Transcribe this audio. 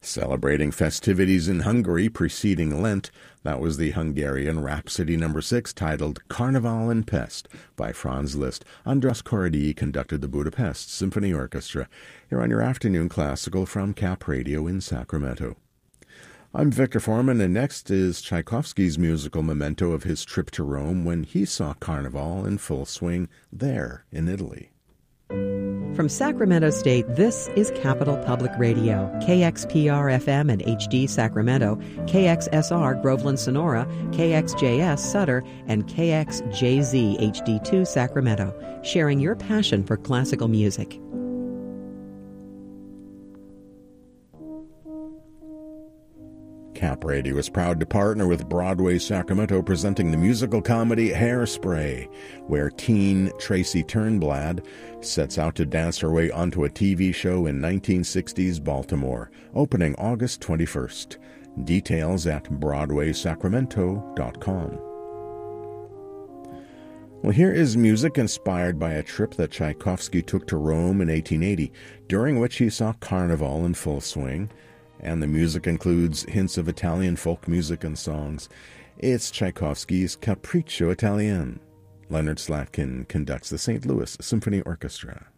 Celebrating festivities in Hungary preceding Lent, that was the Hungarian Rhapsody No. 6 titled Carnival in Pest by Franz Liszt. Andras Corradi conducted the Budapest Symphony Orchestra. Here on your afternoon classical from Cap Radio in Sacramento. I'm Victor Foreman, and next is Tchaikovsky's musical memento of his trip to Rome when he saw Carnival in full swing there in Italy. From Sacramento State, this is Capital Public Radio, KXPR-FM and HD Sacramento, KXSR Groveland Sonora, KXJS Sutter, and KXJZ HD2 Sacramento, sharing your passion for classical music. Cap Radio is proud to partner with Broadway Sacramento, presenting the musical comedy Hairspray, where teen Tracy Turnblad sets out to dance her way onto a TV show in 1960s Baltimore, opening August 21st. Details at BroadwaySacramento.com. Well, here is music inspired by a trip that Tchaikovsky took to Rome in 1880, during which he saw Carnival in full swing. And the music includes hints of Italian folk music and songs. It's Tchaikovsky's Capriccio Italien. Leonard Slatkin conducts the St. Louis Symphony Orchestra.